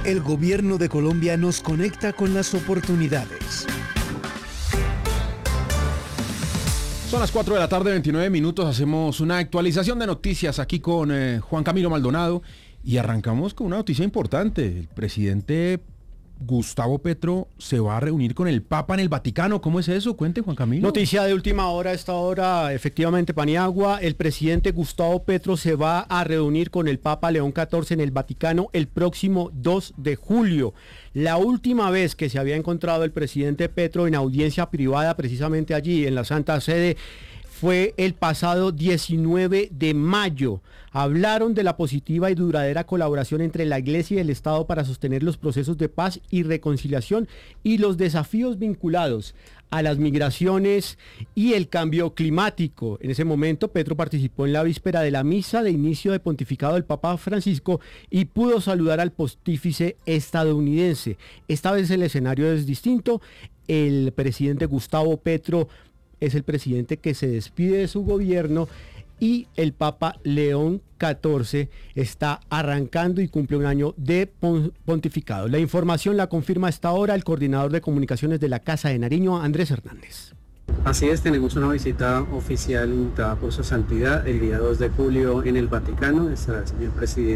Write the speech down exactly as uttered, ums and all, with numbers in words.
El gobierno de Colombia nos conecta con las oportunidades. Son las cuatro de la tarde, veintinueve minutos. Hacemos una actualización de noticias aquí con eh, Juan Camilo Maldonado y arrancamos con una noticia importante. El presidente Gustavo Petro se va a reunir con el Papa en el Vaticano. ¿Cómo es eso? Cuente, Juan Camilo. Noticia de última hora, a esta hora, efectivamente, Paniagua, el presidente Gustavo Petro se va a reunir con el Papa León catorce en el Vaticano el próximo dos de julio. La última vez que se había encontrado el presidente Petro en audiencia privada, precisamente allí en la Santa Sede, fue el pasado diecinueve de mayo. Hablaron de la positiva y duradera colaboración entre la Iglesia y el Estado para sostener los procesos de paz y reconciliación y los desafíos vinculados a las migraciones y el cambio climático. En ese momento, Petro participó en la víspera de la misa de inicio de pontificado del Papa Francisco y pudo saludar al pontífice estadounidense. Esta vez el escenario es distinto. El presidente Gustavo Petro es el presidente que se despide de su gobierno y el Papa León catorce está arrancando y cumple un año de pontificado. La información la confirma a esta hora el coordinador de comunicaciones de la Casa de Nariño, Andrés Hernández. Así es, tenemos una visita oficial invitada por su santidad el día dos de julio en el Vaticano. Estará el señor presidente